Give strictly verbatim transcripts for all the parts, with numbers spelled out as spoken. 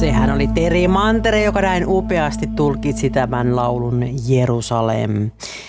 Sehän oli Teri Mantere, joka näin upeasti tulkitsi tämän laulun Jerusalem.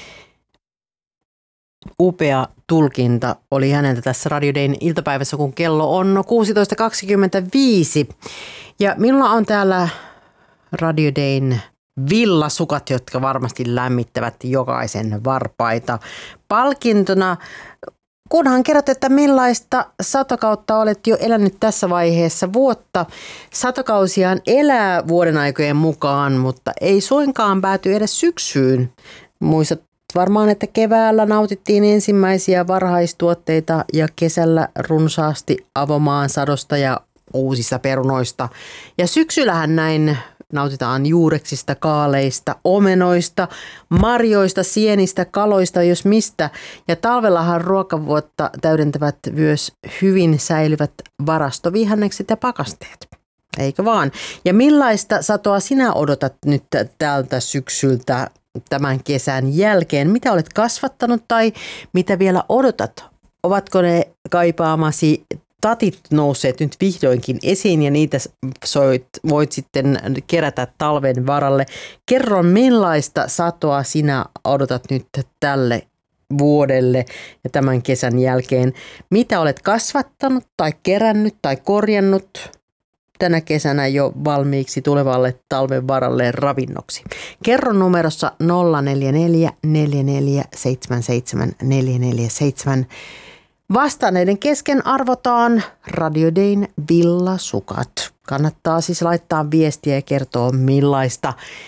Upea tulkinta oli häneltä tässä Radio Dayn iltapäivässä, kun kello on kuusitoista kaksikymmentäviisi. Ja minulla on täällä Radio Dayn villasukat, jotka varmasti lämmittävät jokaisen varpaita. Palkintona, kunhan kerrot, että millaista satokautta olet jo elänyt tässä vaiheessa vuotta. Satokausiaan elää vuoden aikojen mukaan, mutta ei suinkaan pääty edes syksyyn. Muistat varmaan, että keväällä nautittiin ensimmäisiä varhaistuotteita ja kesällä runsaasti avomaan sadosta ja uusista perunoista. Ja syksyllähän näin nautitaan juureksista, kaaleista, omenoista, marjoista, sienistä, kaloista, jos mistä. Ja talvellahan ruokavuotta täydentävät myös hyvin säilyvät varastovihannekset ja pakasteet. Eikö vaan? Ja millaista satoa sinä odotat nyt tältä syksyltä tämän kesän jälkeen? Mitä olet kasvattanut tai mitä vielä odotat? Ovatko ne kaipaamasi tatit nousseet nyt vihdoinkin esiin ja niitä soit, voit sitten kerätä talven varalle? Kerro, millaista satoa sinä odotat nyt tälle vuodelle ja tämän kesän jälkeen? Mitä olet kasvattanut tai kerännyt tai korjannut tänä kesänä jo valmiiksi tulevalle talven varalle ravinnoksi? Kerro numerossa nolla neljä neljä neljä neljä seitsemän seitsemän neljä neljä seitsemän. Vastanneiden kesken arvotaan Radio Dayn villasukat. Kannattaa siis laittaa viestiä ja kertoa, millaista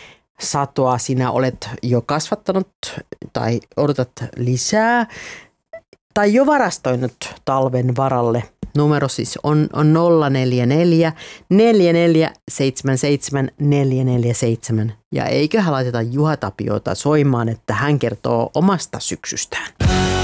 satoa sinä olet jo kasvattanut tai odotat lisää tai jo varastoinut talven varalle. Numero siis on, on nolla neljä neljä neljä neljä seitsemän seitsemän neljä neljä seitsemän. Ja eiköhän laiteta Juha Tapiota soimaan, että hän kertoo omasta syksystään.